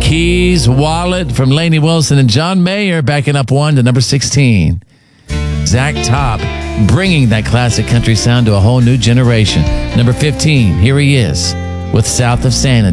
Keys, Wallet from Lainey Wilson and John Mayer backing up one to number 16. Zach Top bringing that classic country sound to a whole new generation. Number 15, here he is with South of Santa.